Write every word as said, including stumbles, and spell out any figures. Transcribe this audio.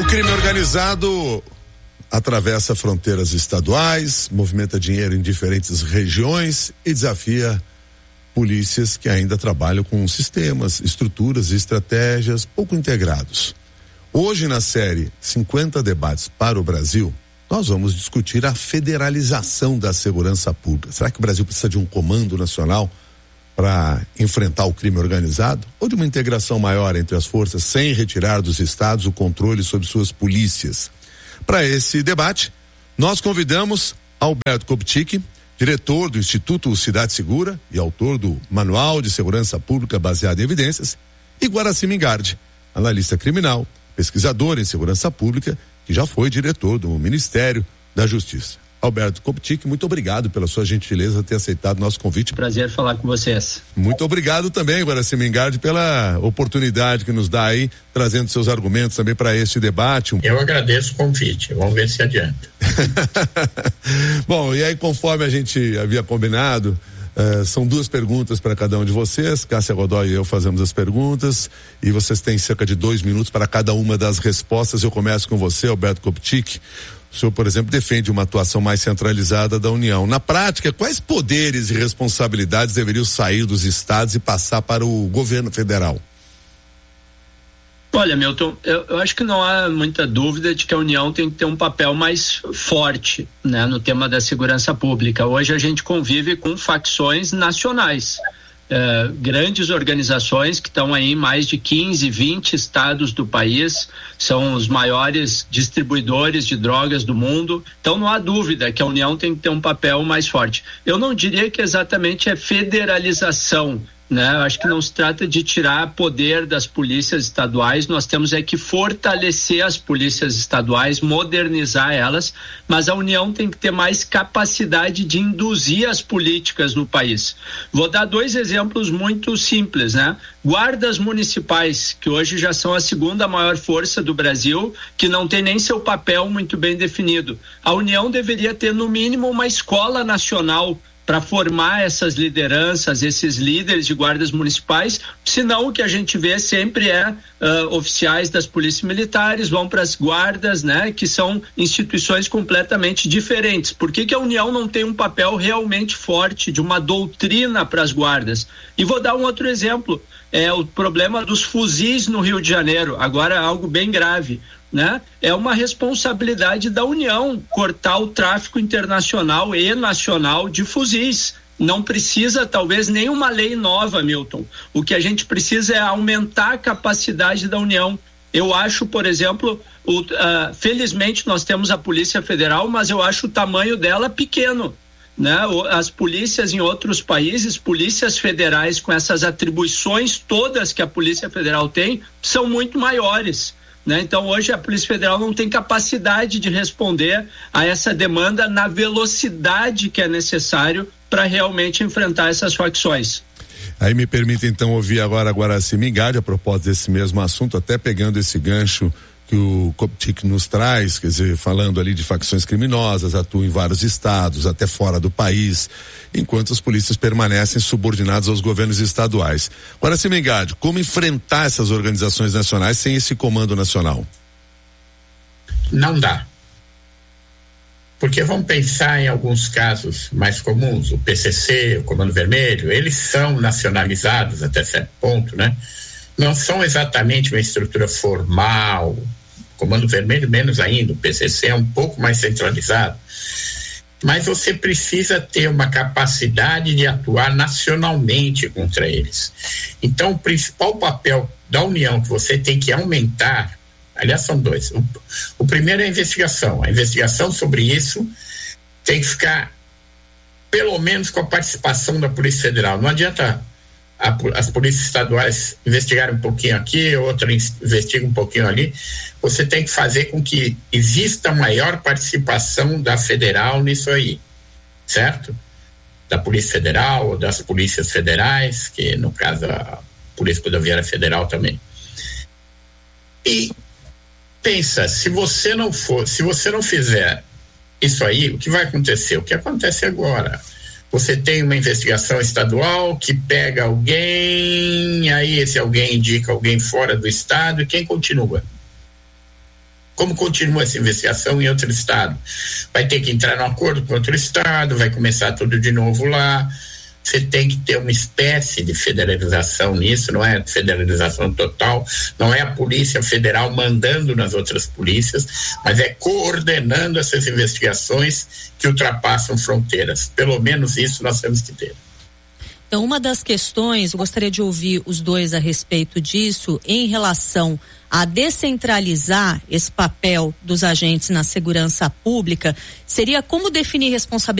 crime organizado atravessa fronteiras estaduais, movimenta dinheiro em diferentes regiões e desafia polícias que ainda trabalham com sistemas, estruturas e estratégias pouco integrados. Hoje, na série cinquenta Debates para o Brasil, nós vamos discutir a federalização da segurança pública. Será que o Brasil precisa de um comando nacional para enfrentar o crime organizado? Ou de uma integração maior entre as forças, sem retirar dos estados o controle sobre suas polícias? Para esse debate, nós convidamos Alberto Kopchyk, diretor do Instituto Cidade Segura e autor do Manual de Segurança Pública baseado em evidências, e Guaraci Mingardi, analista criminal, pesquisador em segurança pública, que já foi diretor do Ministério da Justiça. Alberto Kopchyk, muito obrigado pela sua gentileza ter aceitado o nosso convite. Prazer falar com vocês. Muito obrigado também, Guaraci Mingardi, pela oportunidade que nos dá aí, trazendo seus argumentos também para este debate. Eu agradeço o convite, vamos ver se adianta. Bom, e aí, conforme a gente havia combinado, uh, são duas perguntas para cada um de vocês. Cássia Godoy e eu fazemos as perguntas e vocês têm cerca de dois minutos para cada uma das respostas. Eu começo com você, Alberto Kopchyk. O senhor, por exemplo, defende uma atuação mais centralizada da União. Na prática, quais poderes e responsabilidades deveriam sair dos estados e passar para o governo federal? Olha, Milton, eu, eu acho que não há muita dúvida de que a União tem que ter um papel mais forte, né, no tema da segurança pública. Hoje a gente convive com facções nacionais. Uh, grandes organizações que estão aí em mais de quinze, vinte estados do país, são os maiores distribuidores de drogas do mundo. Então não há dúvida que a União tem que ter um papel mais forte. Eu não diria que exatamente é federalização, né? Eu acho que não se trata de tirar poder das polícias estaduais, nós temos é que fortalecer as polícias estaduais, modernizar elas, mas a União tem que ter mais capacidade de induzir as políticas no país. Vou dar dois exemplos muito simples, né? Guardas municipais, que hoje já são a segunda maior força do Brasil, que não tem nem seu papel muito bem definido. A União deveria ter no mínimo uma escola nacional para formar essas lideranças, esses líderes de guardas municipais, senão o que a gente vê sempre é uh, oficiais das polícias militares vão para as guardas, né, que são instituições completamente diferentes. Por que que a União não tem um papel realmente forte de uma doutrina para as guardas? E vou dar um outro exemplo, é o problema dos fuzis no Rio de Janeiro, agora algo bem grave, né? É uma responsabilidade da União cortar o tráfico internacional e nacional de fuzis. Não precisa talvez nenhuma lei nova, Milton. O que a gente precisa é aumentar a capacidade da União. Eu acho, por exemplo, o, uh, felizmente nós temos a Polícia Federal, mas eu acho o tamanho dela pequeno, né? As polícias em outros países, polícias federais com essas atribuições todas que a Polícia Federal tem, são muito maiores. Né? Então hoje a Polícia Federal não tem capacidade de responder a essa demanda na velocidade que é necessário para realmente enfrentar essas facções. Aí me permita então ouvir agora a Guaraci Mingardi a propósito desse mesmo assunto, até pegando esse gancho que o Kopchyk nos traz, quer dizer, falando ali de facções criminosas, atuam em vários estados, até fora do país, enquanto as polícias permanecem subordinadas aos governos estaduais. Guaraci Mingardi, como enfrentar essas organizações nacionais sem esse comando nacional? Não dá. Porque vamos pensar em alguns casos mais comuns, o P C C, o Comando Vermelho, eles são nacionalizados até certo ponto, né? Não são exatamente uma estrutura formal, Comando Vermelho menos ainda, o P C C é um pouco mais centralizado, mas você precisa ter uma capacidade de atuar nacionalmente contra eles. Então o principal papel da União que você tem que aumentar, aliás são dois, o, o primeiro é a investigação, a investigação sobre isso tem que ficar pelo menos com a participação da Polícia Federal, não adianta A, as polícias estaduais investigarem um pouquinho aqui, outra investiga um pouquinho ali. Você tem que fazer com que exista maior participação da federal nisso aí, certo? Da Polícia Federal ou das polícias federais, que no caso a Polícia Rodoviária Federal também. E pensa, se você não for, se você não fizer isso aí, o que vai acontecer? O que acontece agora? Você tem uma investigação estadual que pega alguém, aí esse alguém indica alguém fora do estado, e quem continua? Como continua essa investigação em outro estado? Vai ter que entrar num acordo com outro estado, vai começar tudo de novo lá. Você tem que ter uma espécie de federalização nisso, não é federalização total, não é a Polícia Federal mandando nas outras polícias, mas é coordenando essas investigações que ultrapassam fronteiras. Pelo menos isso nós temos que ter. Então, uma das questões, eu gostaria de ouvir os dois a respeito disso, em relação a descentralizar esse papel dos agentes na segurança pública, seria como definir responsabilidade